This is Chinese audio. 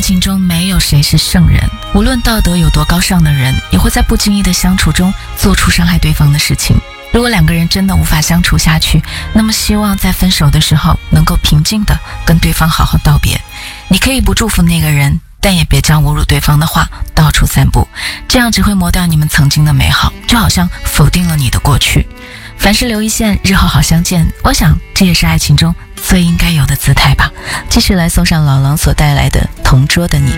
情中没有谁是圣人，无论道德有多高尚的人，也会在不经意的相处中做出伤害对方的事情。如果两个人真的无法相处下去，那么希望在分手的时候能够平静地跟对方好好道别。你可以不祝福那个人，但也别将侮辱对方的话到处散布，这样只会磨掉你们曾经的美好，就好像否定了你的过去。凡事留一线，日后好相见，我想这也是爱情中最应该有的姿态吧。继续来送上老狼所带来的同桌的你。